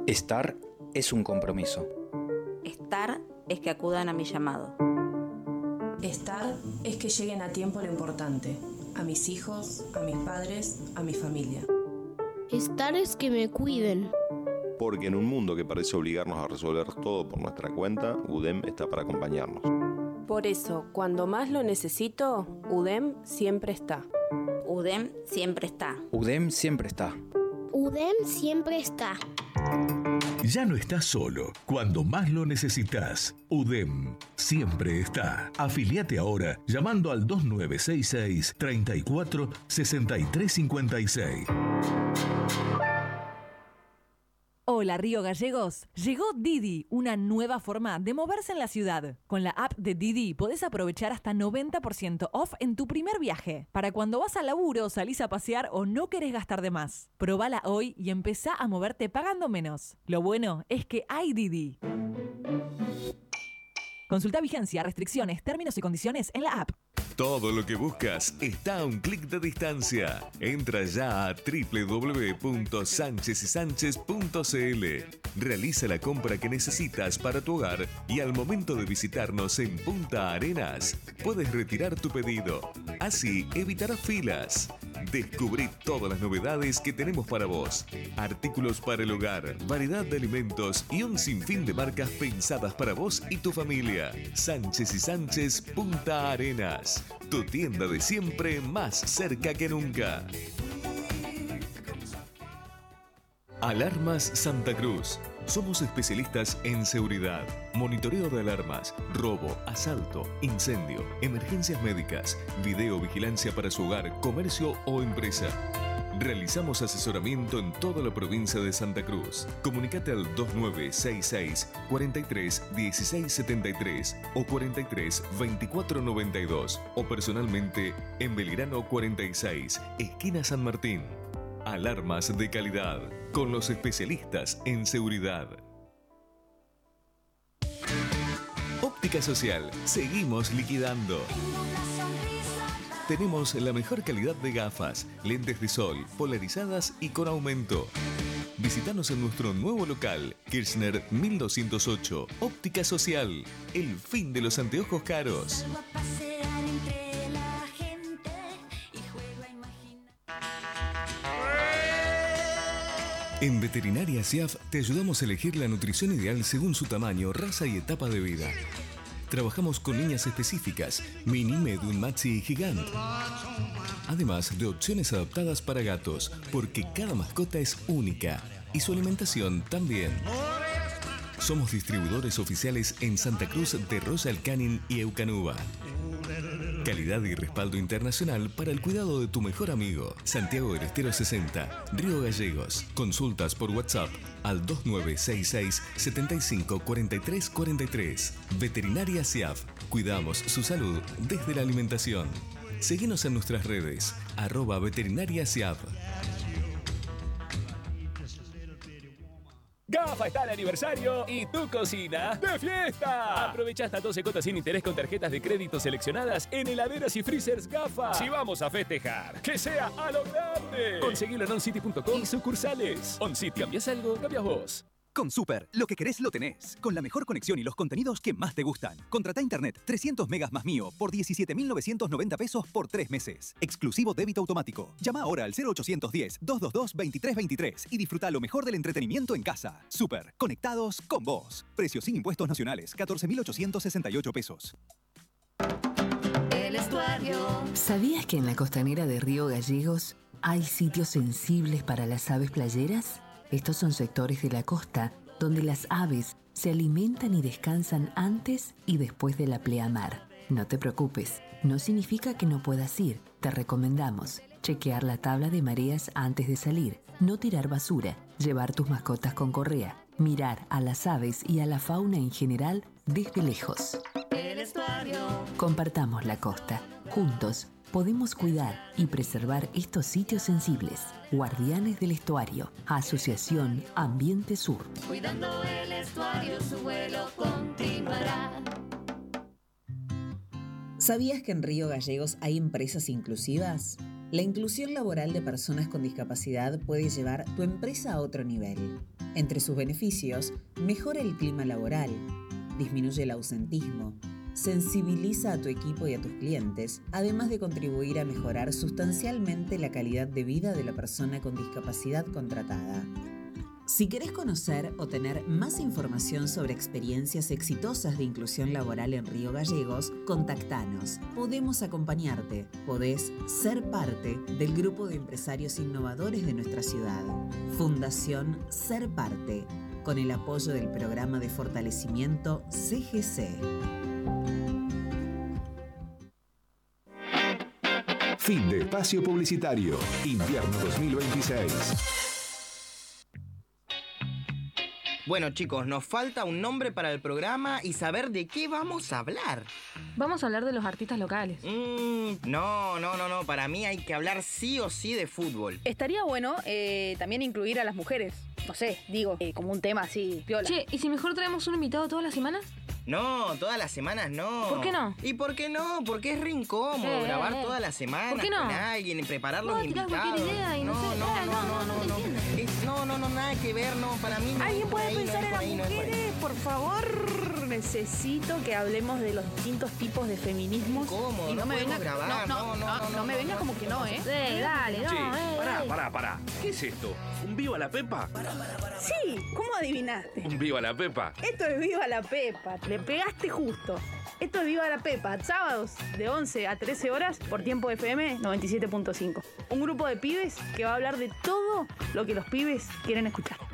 Estar es un compromiso. Estar es que acudan a mi llamado. Estar es que lleguen a tiempo lo importante, a mis hijos, a mis padres, a mi familia. Estar es que me cuiden. Porque en un mundo que parece obligarnos a resolver todo por nuestra cuenta, UDEM está para acompañarnos. Por eso, cuando más lo necesito, UDEM siempre está. UDEM siempre está. UDEM siempre está. UDEM siempre está. Ya no estás solo cuando más lo necesitas. UDEM siempre está. Afiliate ahora llamando al 2966 34 63 56. Hola Río Gallegos, llegó Didi, una nueva forma de moverse en la ciudad. Con la app de Didi podés aprovechar hasta 90% off en tu primer viaje. Para cuando vas al laburo, salís a pasear o no querés gastar de más. Probala hoy y empezá a moverte pagando menos. Lo bueno es que hay Didi. Consulta vigencia, restricciones, términos y condiciones en la app. Todo lo que buscas está a un clic de distancia. Entra ya a www.sanchezysanchez.cl. Realiza la compra que necesitas para tu hogar y al momento de visitarnos en Punta Arenas, puedes retirar tu pedido. Así evitarás filas. Descubrí todas las novedades que tenemos para vos. Artículos para el hogar, variedad de alimentos y un sinfín de marcas pensadas para vos y tu familia. Sánchez y Sánchez Punta Arenas. Tu tienda de siempre más cerca que nunca. Alarmas Santa Cruz. Somos especialistas en seguridad, monitoreo de alarmas, robo, asalto, incendio, emergencias médicas, videovigilancia para su hogar, comercio o empresa. Realizamos asesoramiento en toda la provincia de Santa Cruz. Comunicate al 2966 43 16 73 o 43 24 92 o personalmente en Belgrano 46, esquina San Martín. Alarmas de calidad, con los especialistas en seguridad. Óptica Social, seguimos liquidando. Tenemos la mejor calidad de gafas, lentes de sol, polarizadas y con aumento. Visítanos en nuestro nuevo local, Kirchner 1208, Óptica Social, el fin de los anteojos caros. En Veterinaria SIAF te ayudamos a elegir la nutrición ideal según su tamaño, raza y etapa de vida. Trabajamos con líneas específicas, mini, medium, maxi y gigant. Además de opciones adaptadas para gatos, porque cada mascota es única y su alimentación también. Somos distribuidores oficiales en Santa Cruz de Royal Canin y Eucanuba. Calidad y respaldo internacional para el cuidado de tu mejor amigo. Santiago del Estero 60, Río Gallegos. Consultas por WhatsApp al 2966 75 43 43. Veterinaria SIAF. Cuidamos su salud desde la alimentación. Seguinos en nuestras redes, @Veterinaria SIAF. GAFA está de aniversario y tu cocina de fiesta. Aprovecha hasta 12 cuotas sin interés con tarjetas de crédito seleccionadas en heladeras y freezers GAFA. Si vamos a festejar, que sea a lo grande. Conseguilo en oncity.com y sucursales. OnCity, ¿cambias algo? Cambias vos. Con Super, lo que querés lo tenés, con la mejor conexión y los contenidos que más te gustan. Contrata internet 300 megas más mío por 17.990 pesos por 3 meses. Exclusivo débito automático. Llama ahora al 0810-222-2323 y disfruta lo mejor del entretenimiento en casa. Super, conectados con vos. Precios sin impuestos nacionales, 14.868 pesos. El estuario. ¿Sabías que en la costanera de Río Gallegos hay sitios sensibles para las aves playeras? Estos son sectores de la costa donde las aves se alimentan y descansan antes y después de la pleamar. No te preocupes, no significa que no puedas ir. Te recomendamos chequear la tabla de mareas antes de salir, no tirar basura, llevar tus mascotas con correa, mirar a las aves y a la fauna en general desde lejos. El estuario. Compartamos la costa. Juntos podemos cuidar y preservar estos sitios sensibles. Guardianes del Estuario. Asociación Ambiente Sur. Cuidando el estuario, su vuelo continuará. ¿Sabías que en Río Gallegos hay empresas inclusivas? La inclusión laboral de personas con discapacidad puede llevar tu empresa a otro nivel. Entre sus beneficios, mejora el clima laboral, disminuye el ausentismo, sensibiliza a tu equipo y a tus clientes, además de contribuir a mejorar sustancialmente la calidad de vida de la persona con discapacidad contratada. Si querés conocer o tener más información sobre experiencias exitosas de inclusión laboral en Río Gallegos, contactanos. Podemos acompañarte. Podés ser parte del grupo de empresarios innovadores de nuestra ciudad. Fundación Ser Parte, con el apoyo del programa de fortalecimiento CGC. Fin de espacio publicitario. Invierno 2026. Bueno, chicos, nos falta un nombre para el programa y saber de qué vamos a hablar. Vamos a hablar de los artistas locales. No. Para mí hay que hablar sí o sí de fútbol. Estaría bueno también incluir a las mujeres. No sé, digo, como un tema así, piola. Che, ¿y si mejor traemos un invitado todas las semanas? No, todas las semanas no. ¿Por qué no? ¿Y por qué no? Porque es re incómodo grabar todas las semanas con alguien y preparar los invitados. Idea y no, nada que ver, no, para mí no. ¿Alguien puede pensar en las mujeres? Por favor, necesito que hablemos de los distintos tipos de feminismos. ¿Cómo? Y no me venga grabar. No me venga como que no, ¿eh? Dale, no. Che, pará. ¿Qué es esto? ¿Un Viva la Pepa? Sí, ¿cómo adivinaste? ¿Un Viva la Pepa? Esto es Viva la Pepa, le pegaste justo. Esto es Viva la Pepa, sábados de 11 a 13 horas por Tiempo FM 97.5. Un grupo de pibes que va a hablar de todo lo que los pibes quieren escuchar.